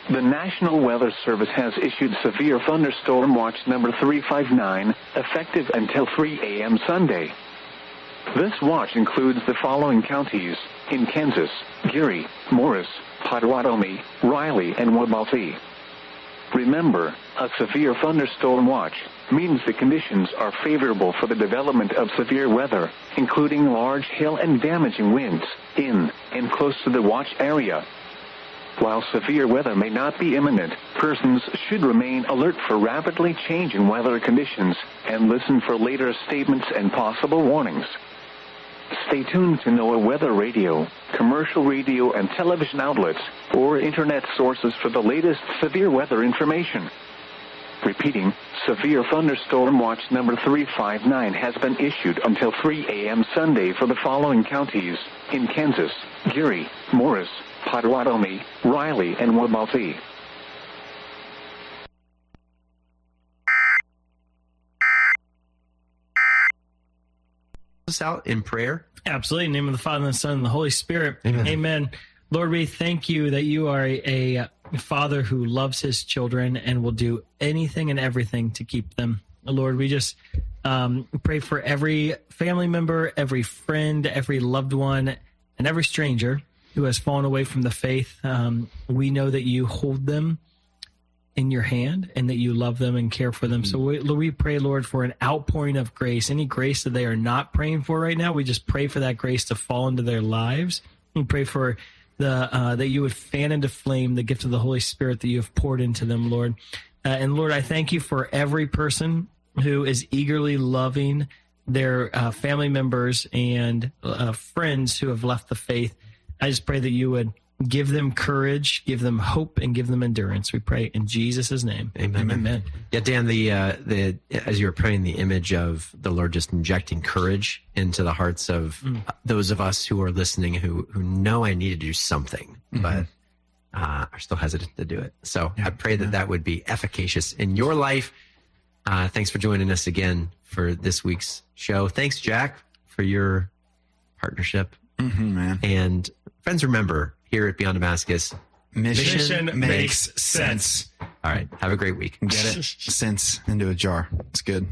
The National Weather Service has issued Severe Thunderstorm Watch number 359, effective until 3 a.m. Sunday. This watch includes the following counties in Kansas: Geary, Morris, Potawatomi, Riley, and Waubonsee. Remember, a severe thunderstorm watch means the conditions are favorable for the development of severe weather, including large hail and damaging winds in and close to the watch area. While severe weather may not be imminent, persons should remain alert for rapidly changing weather conditions and listen for later statements and possible warnings. Stay tuned to NOAA Weather Radio, commercial radio and television outlets, or internet sources for the latest severe weather information. Repeating, Severe Thunderstorm Watch number 359 has been issued until 3 a.m. Sunday for the following counties in Kansas: Geary, Morris, Potawatomi, Riley, and Waubonsee. Us out in prayer? Absolutely. In the name of the Father, and the Son, and the Holy Spirit. Amen. Amen. Lord, we thank you that you are a father who loves his children and will do anything and everything to keep them. Lord, we just pray for every family member, every friend, every loved one, and every stranger who has fallen away from the faith. We know that you hold them in your hand and that you love them and care for them. So we pray, Lord, for an outpouring of grace. Any grace that they are not praying for right now, we just pray for that grace to fall into their lives. We pray for that you would fan into flame the gift of the Holy Spirit that you have poured into them, Lord. And Lord, I thank you for every person who is eagerly loving their family members and friends who have left the faith. I just pray that you would give them courage, give them hope, and give them endurance. We pray in Jesus' name. Amen. Amen. Yeah, Dan, the as you were praying, the image of the Lord just injecting courage into the hearts of those of us who are listening who know I need to do something, but are still hesitant to do it. So I pray that would be efficacious in your life. Thanks for joining us again for this week's show. Thanks, Jack, for your partnership. Man. And friends, remember, here at Beyond Damascus, mission makes sense. All right. Have a great week. Get it? Sense into a jar. It's good.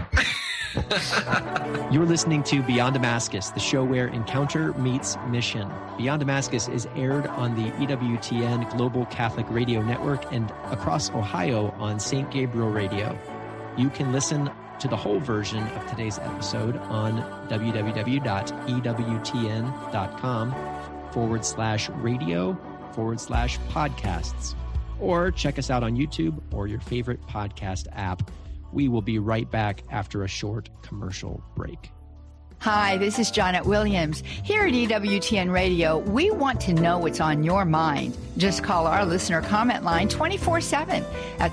You're listening to Beyond Damascus, the show where encounter meets mission. Beyond Damascus is aired on the EWTN Global Catholic Radio Network and across Ohio on St. Gabriel Radio. You can listen to the whole version of today's episode on www.ewtn.com/radio/podcasts, or check us out on YouTube or your favorite podcast app. We will be right back after a short commercial break. Hi, this is Janet Williams. Here at EWTN Radio, we want to know what's on your mind. Just call our listener comment line 24/7 at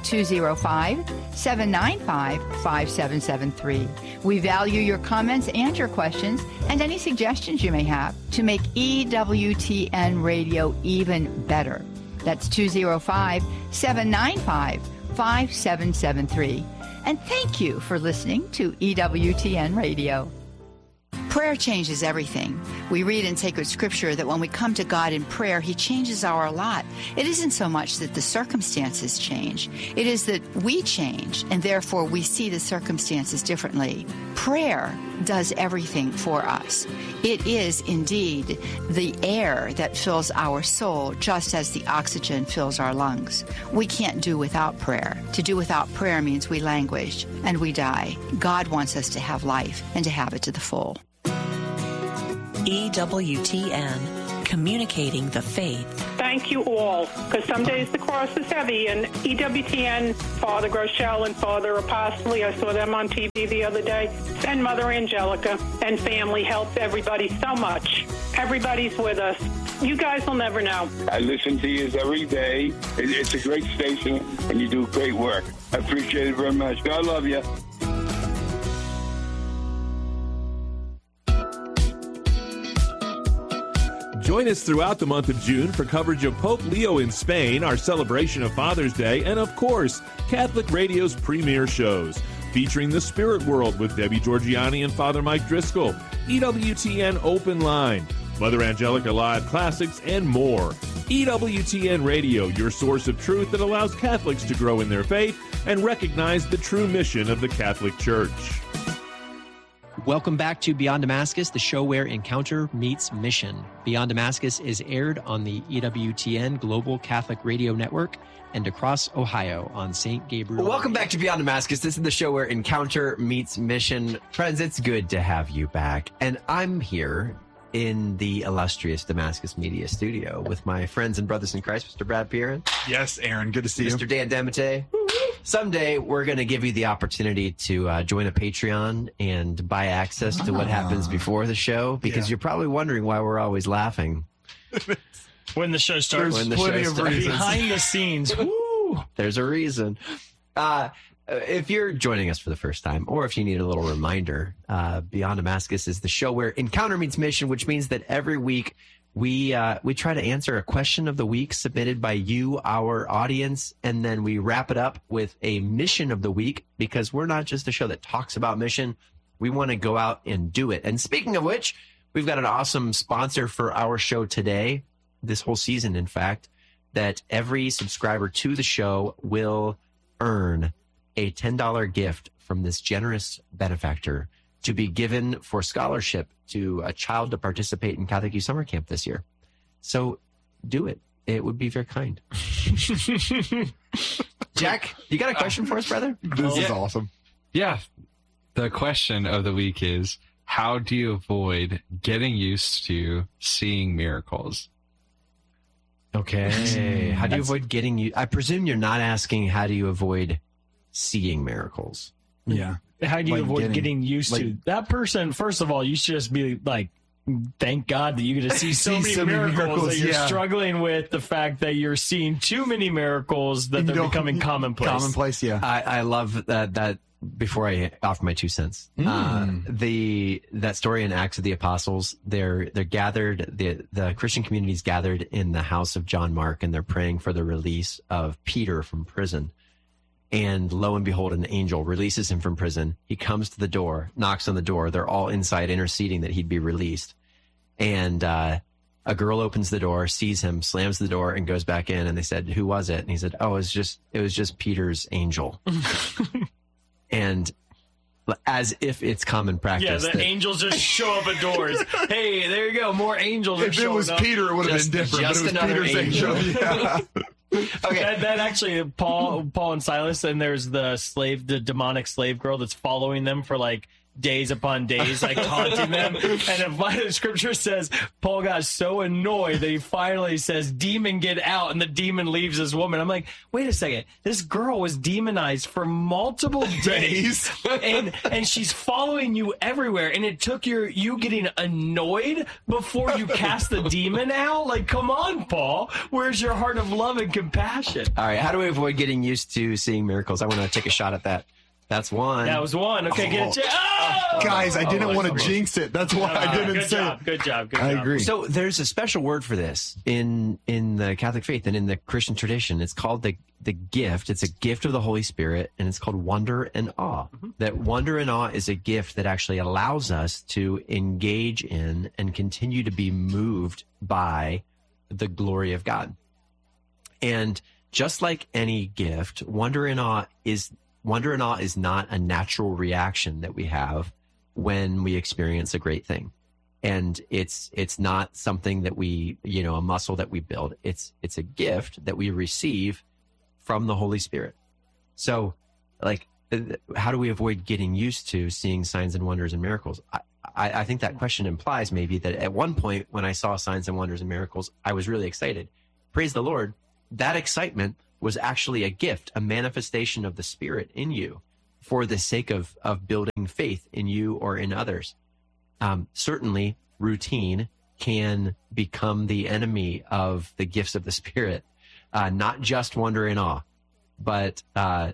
205-795-5773. We value your comments and your questions and any suggestions you may have to make EWTN Radio even better. That's 205-795-5773. And thank you for listening to EWTN Radio. Prayer changes everything. We read in sacred scripture that when we come to God in prayer, He changes our lot. It isn't so much that the circumstances change. It is that we change, and therefore we see the circumstances differently. Prayer does everything for us. It is indeed the air that fills our soul, just as the oxygen fills our lungs. We can't do without prayer. To do without prayer means we languish and we die. God wants us to have life and to have it to the full. EWTN, communicating the faith. Thank you all, because some days the cross is heavy, and EWTN, Father Groeschel and Father Apostoli, I saw them on TV the other day, and Mother Angelica and family helped everybody so much. Everybody's with us. You guys will never know. I listen to you every day. It's a great station, and you do great work. I appreciate it very much. God love you. Join us throughout the month of June for coverage of Pope Leo in Spain, our celebration of Father's Day, and of course, Catholic Radio's premier shows, featuring The Spirit World with Debbie Georgianni and Father Mike Driscoll, EWTN Open Line, Mother Angelica Live Classics, and more. EWTN Radio, your source of truth that allows Catholics to grow in their faith and recognize the true mission of the Catholic Church. Welcome back to Beyond Damascus, the show where encounter meets mission. Beyond Damascus is aired on the EWTN Global Catholic Radio Network and across Ohio on St. Gabriel. Welcome back to Beyond Damascus. This is the show where encounter meets mission. Friends, it's good to have you back. And I'm here in the illustrious Damascus Media Studio with my friends and brothers in Christ, Mr. Brad Pierin. Yes, Aaron. Good to see you. Mr. Dan Demite. Someday we're going to give you the opportunity to join a Patreon and buy access to what happens before the show, because you're probably wondering why we're always laughing. When the show starts. When the show starts. Behind the scenes. Woo! There's a reason. If you're joining us for the first time, or if you need a little reminder, Beyond Damascus is the show where encounter meets mission, which means that every week we try to answer a question of the week submitted by you, our audience, and then we wrap it up with a mission of the week, because we're not just a show that talks about mission. We want to go out and do it. And speaking of which, we've got an awesome sponsor for our show today, this whole season, in fact, that every subscriber to the show will earn a $10 gift from this generous benefactor to be given for scholarship to a child to participate in Catholic Youth Summer Camp this year. So do it. It would be very kind. Jack, you got a question for us, brother? This is awesome. Yeah. The question of the week is, how do you avoid getting used to seeing miracles? Okay. How do you avoid getting you? I presume you're not asking how do you avoid seeing miracles. Yeah. How do you avoid getting used to that person? First of all, you should just be like, thank God that you get to see so many miracles that you're struggling with the fact that you're seeing too many miracles that they're becoming commonplace. Commonplace, yeah. I love that. Before I offer my 2 cents, that story in Acts of the Apostles, they're gathered, the Christian community's gathered in the house of John Mark, and they're praying for the release of Peter from prison. And lo and behold, an angel releases him from prison. He comes to the door, knocks on the door. They're all inside interceding that he'd be released. And a girl opens the door, sees him, slams the door, and goes back in. And they said, "Who was it?" And he said, "Oh, it was just Peter's angel." And as if it's common practice. Yeah, the angels just show up at doors. Hey, there you go, more angels. If it was Peter, it would have been different. But it was Peter's angel. Yeah. Okay, that actually Paul and Silas, and there's the demonic slave girl that's following them for like days upon days, like taunting them. And the scripture says Paul got so annoyed that he finally says, "Demon, get out!" and the demon leaves this woman. I'm like, wait a second, this girl was demonized for multiple days, and she's following you everywhere. And it took you getting annoyed before you cast the demon out. Like, come on, Paul, where's your heart of love and compassion? All right, how do we avoid getting used to seeing miracles? I want to take a shot at that. That's one. That was one. Okay, get it. Guys, I didn't want to jinx it. That's why I didn't say it. Good job. I agree. So there's a special word for this in the Catholic faith and in the Christian tradition. It's called the gift. It's a gift of the Holy Spirit, and it's called wonder and awe. Mm-hmm. That wonder and awe is a gift that actually allows us to engage in and continue to be moved by the glory of God. And just like any gift, wonder and awe is not a natural reaction that we have when we experience a great thing. And it's not something that we, a muscle that we build. It's a gift that we receive from the Holy Spirit. So, like, how do we avoid getting used to seeing signs and wonders and miracles? I think that question implies maybe that at one point when I saw signs and wonders and miracles, I was really excited. Praise the Lord. That excitement was actually a gift, a manifestation of the Spirit in you for the sake of building faith in you or in others. Certainly, routine can become the enemy of the gifts of the Spirit, not just wonder and awe, but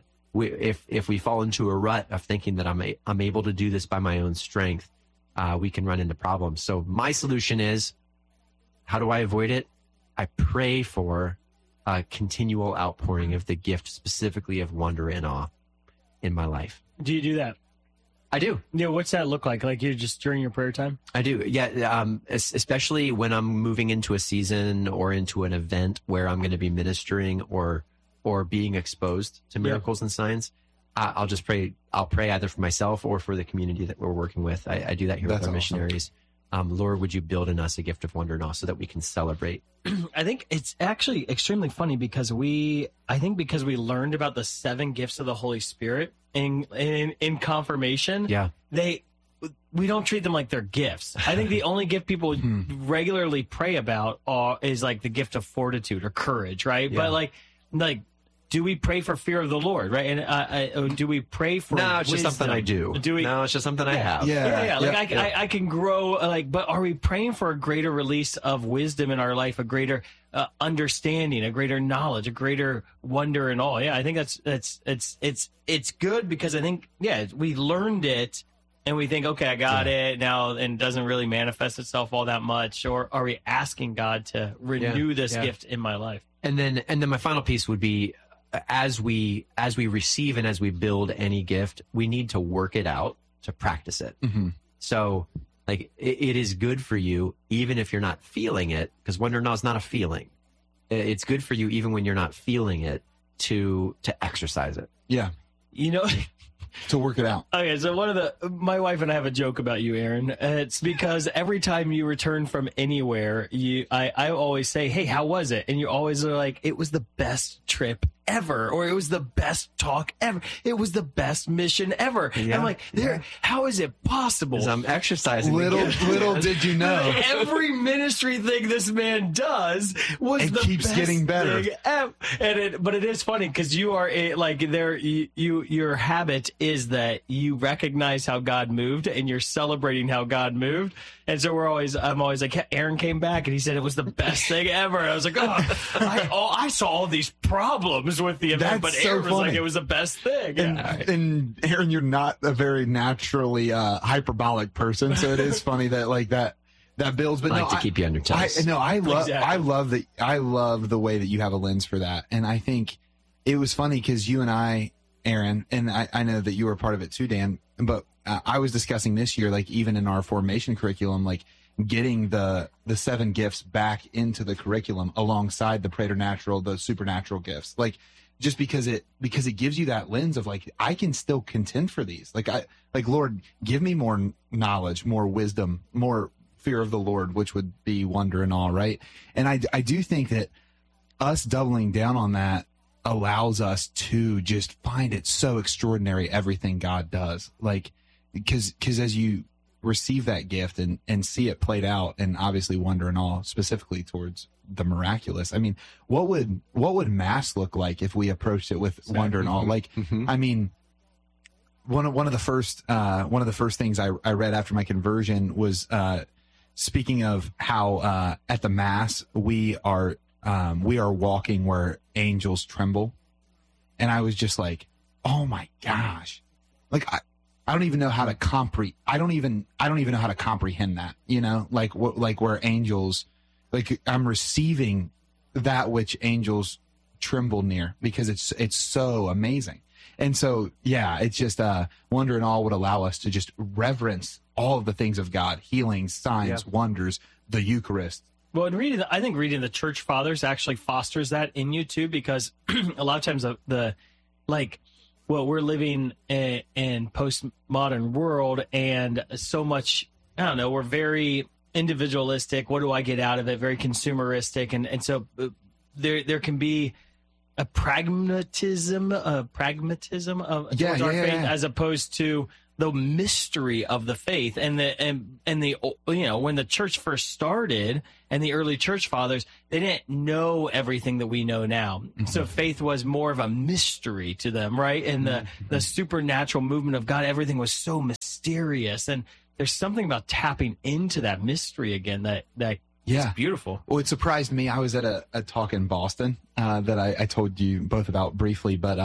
if we fall into a rut of thinking that I'm able to do this by my own strength, we can run into problems. So my solution is, how do I avoid it? I pray for a continual outpouring of the gift, specifically of wonder and awe in my life. Do you do that? I do. Yeah, what's that look like? Like, you're just during your prayer time? I do. Yeah. Especially when I'm moving into a season or into an event where I'm going to be ministering or being exposed to miracles and signs. I'll just pray. I'll pray either for myself or for the community that we're working with. I do that here with our missionaries. Lord, would you build in us a gift of wonder and awe so that we can celebrate? I think it's actually extremely funny because we learned about the 7 gifts of the Holy Spirit in confirmation. Yeah. We don't treat them like they're gifts. I think the only gift people regularly pray about is like the gift of fortitude or courage, right? Yeah. But like, do we pray for fear of the Lord, right? And do we pray for No, it's wisdom? just something I do. No, it's just something I have. Yeah. I can grow, but are we praying for a greater release of wisdom in our life, a greater understanding, a greater knowledge, a greater wonder and awe? Yeah, I think it's good because I think, we learned it and we think, okay, I got it now, and it doesn't really manifest itself all that much. Or are we asking God to renew this gift in my life? And then my final piece would be, as we receive and as we build any gift, we need to work it out to practice it. Mm-hmm. So like it is good for you, even if you're not feeling it, because wonder and awe is not a feeling. It's good for you, even when you're not feeling it, to exercise it. Yeah. To work it out. Okay, so my wife and I have a joke about you, Aaron. It's because every time you return from anywhere, I always say, "Hey, how was it?" And you always are like, "It was the best trip ever," or "It was the best talk ever. It was the best mission ever." Yeah. I'm like, how is it possible? Because I'm exercising. Little did you know. Every ministry thing this man does was the keeps best getting better. thing ever. But it is funny because you are your habit is that you recognize how God moved and you're celebrating how God moved. And so I'm always like, Aaron came back and he said it was the best thing ever. And I was like, I saw all these problems with the event, but Aaron was like, it was the best thing. And Aaron, you're not a very naturally hyperbolic person, so it is funny that that builds. But I like to keep you on your toes. I love the way that you have a lens for that, and I think it was funny because you and I, Aaron, and I know that you were a part of it too, Dan. But I was discussing this year, like even in our formation curriculum, like getting the 7 gifts back into the curriculum alongside the preternatural, the supernatural gifts, like just because it gives you that lens of like, I can still contend for these. Like Lord, give me more knowledge, more wisdom, more fear of the Lord, which would be wonder and awe, right? And I do think that us doubling down on that allows us to just find it so extraordinary, everything God does. Like, because as you receive that gift and see it played out, and obviously wonder and awe specifically towards the miraculous. I mean, what would Mass look like if we approached it with wonder and awe? Like, I mean, one of the first things I read after my conversion was speaking of how at the Mass we are walking where angels tremble, and I was just like, oh my gosh, like I don't even know how to I don't even know how to comprehend that, like where angels, like I'm receiving that which angels tremble near, because it's so amazing. And so, yeah, it's just wonder and awe would allow us to just reverence all of the things of God, healings, signs, wonders, the Eucharist. Well, I think reading the Church Fathers actually fosters that in you too, because a lot of times we're living in postmodern world, and so much, I don't know, we're very individualistic. What do I get out of it? Very consumeristic. And so there can be a pragmatism of towards our faith, as opposed to the mystery of the faith. And the when the church first started and the early church fathers, they didn't know everything that we know now. Mm-hmm. So faith was more of a mystery to them, right? And the supernatural movement of God, everything was so mysterious. And there's something about tapping into that mystery again that it's beautiful. Well, it surprised me. I was at a talk in Boston that I told you both about briefly, but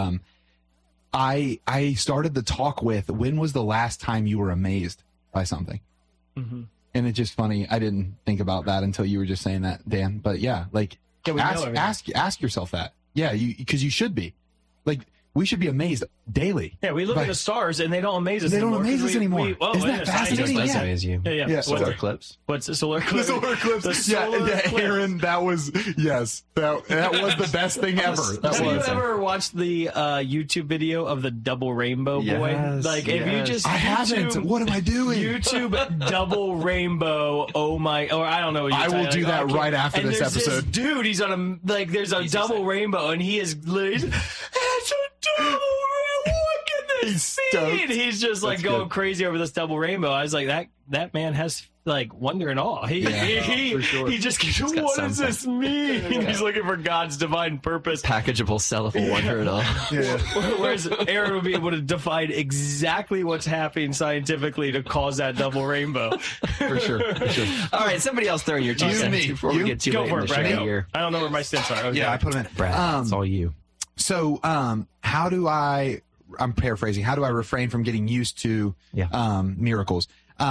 I started the talk with, when was the last time you were amazed by something? Mm-hmm. And it's just funny. I didn't think about that until you were just saying that, Dan. But yeah, like ask yourself that. Yeah, because you should be. Like, we should be amazed daily. Yeah, we look at the stars and they don't amaze us. They don't amaze us anymore. Isn't that fascinating? Does amaze you? Yeah. Solar eclipse. What's the solar eclipse? The solar eclipse. The solar eclipse. Aaron, that was that was the best thing ever. Have you ever watched the YouTube video of the double rainbow boy? Like, if you just I haven't. What am I doing? YouTube double rainbow. Oh my! Or I don't know. I will do that right after this episode. This dude, he's on there's a double rainbow, and he is literally. It's a double rainbow. Look at this scene. He's just like going crazy over this double rainbow. I was like, that man has like wonder and awe. He just keeps. What does this mean? He's looking for God's divine purpose. Packageable cellophane wonder and all. Whereas Aaron would be able to define exactly what's happening scientifically to cause that double rainbow. For sure. All right, somebody else throw in your 2 cents before we get too late in the show here. I don't know where my stints are. Okay. Yeah, I put them in. Brad, it's all you. So, how do I'm paraphrasing. How do I refrain from getting used to miracles?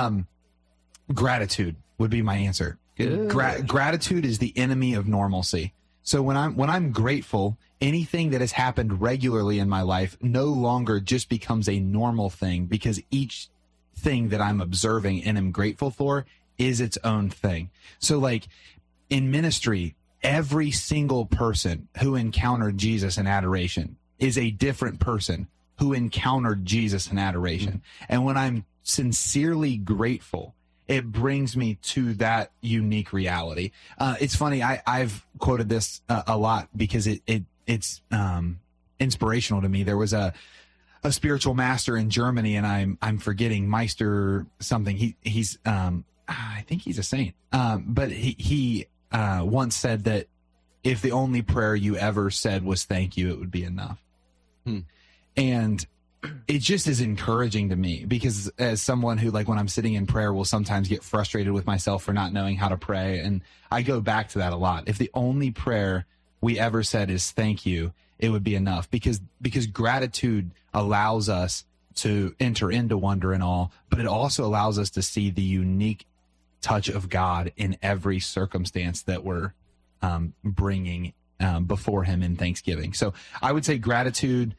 Gratitude would be my answer. Gratitude is the enemy of normalcy. So when I'm grateful, anything that has happened regularly in my life no longer just becomes a normal thing, because each thing that I'm observing and am grateful for is its own thing. So like in ministry, every single person who encountered Jesus in adoration is a different person who encountered Jesus in adoration. And when I'm sincerely grateful, it brings me to that unique reality. It's funny. I've quoted this a lot because it's inspirational to me. There was a spiritual master in Germany, and I'm forgetting Meister something. He's I think he's a saint. But he once said that if the only prayer you ever said was thank you, it would be enough. And it just is encouraging to me, because as someone who, like, when I'm sitting in prayer, will sometimes get frustrated with myself for not knowing how to pray. And I go back to that a lot. If the only prayer we ever said is thank you, it would be enough, because gratitude allows us to enter into wonder and awe, but it also allows us to see the unique touch of God in every circumstance that we're bringing before him in thanksgiving. So I would say gratitude.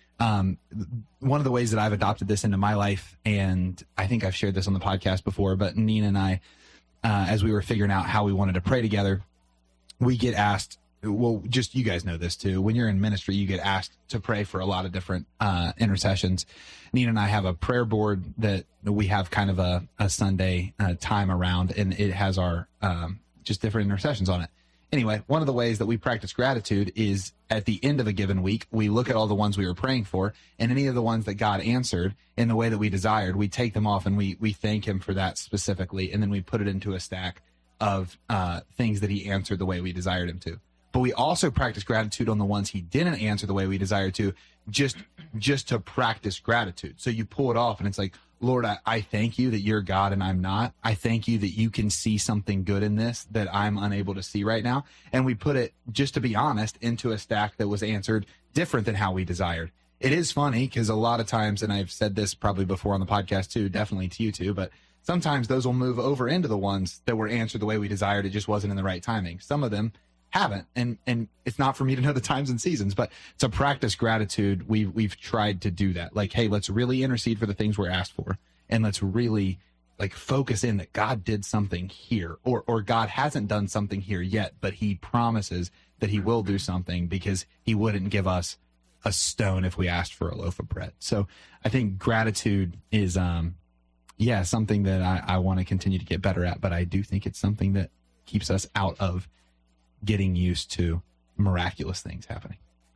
One of the ways that I've adopted this into my life, and I think I've shared this on the podcast before, but Nina and I, as we were figuring out how we wanted to pray together, we get asked, well, just you guys know this too, when you're in ministry, you get asked to pray for a lot of different intercessions. Nina and I have a prayer board that we have kind of a Sunday time around, and it has our just different intercessions on it. Anyway, one of the ways that we practice gratitude is at the end of a given week, we look at all the ones we were praying for, and any of the ones that God answered in the way that we desired, we take them off and we thank him for that specifically, and then we put it into a stack of things that he answered the way we desired him to. But we also practice gratitude on the ones he didn't answer the way we desired to, just to practice gratitude. So you pull it off, and it's like, Lord, I thank you that you're God and I'm not. I thank you that you can see something good in this that I'm unable to see right now. And we put it, just to be honest, into a stack that was answered different than how we desired. It is funny because a lot of times, and I've said this probably before on the podcast too, definitely to you too, but sometimes those will move over into the ones that were answered the way we desired. It just wasn't in the right timing. Some of them haven't, and it's not for me to know the times and seasons, but to practice gratitude, we've tried to do that. Like, hey, let's really intercede for the things we're asked for, and let's really like focus in that God did something here, or God hasn't done something here yet, but he promises that he will do something, because he wouldn't give us a stone if we asked for a loaf of bread. So I think gratitude is something that I want to continue to get better at, but I do think it's something that keeps us out of getting used to miraculous things happening.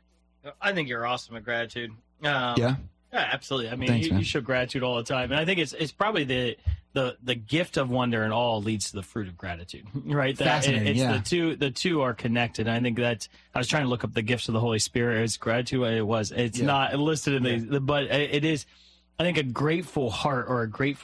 I think you're awesome at gratitude. Yeah, absolutely. I mean, Thanks, you show gratitude all the time, and I think it's probably the gift of wonder and awe leads to the fruit of gratitude, right? Fascinating. The two are connected. I think that I was trying to look up the gifts of the Holy Spirit. It's gratitude. It's not listed in but it is. I think a grateful heart or a grateful